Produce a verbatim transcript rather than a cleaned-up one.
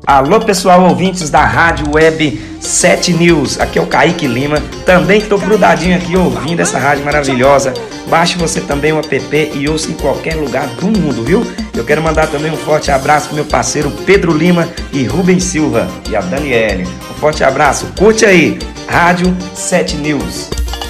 Alô pessoal, ouvintes da Rádio Web sete News, aqui é o Kaique Lima, também estou grudadinho aqui ouvindo essa rádio maravilhosa. Baixe você também o app e ouça em qualquer lugar do mundo, viu? Eu quero mandar também um forte abraço pro meu parceiro Pedro Lima e Rubens Silva e a Daniele. Um forte abraço, curte aí, Rádio sete News.